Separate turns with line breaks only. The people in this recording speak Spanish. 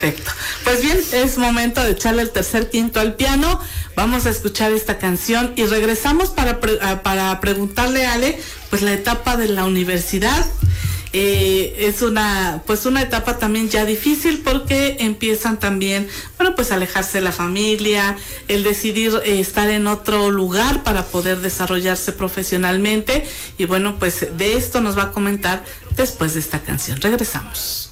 Perfecto. Pues bien, es momento de echarle el tercer quinto al piano. Vamos a escuchar esta canción y regresamos para preguntarle a Ale, pues la etapa de la universidad. Es una etapa también ya difícil porque empiezan también, pues alejarse de la familia, el decidir estar en otro lugar para poder desarrollarse profesionalmente y pues de esto nos va a comentar después de esta canción. Regresamos.